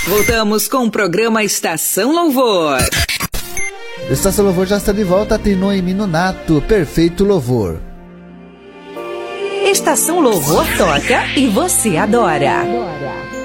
Voltamos com o programa Estação Louvor. Estação Louvor já está de volta, tem Noemi Nonato, Perfeito Louvor. Estação Louvor toca e você adora.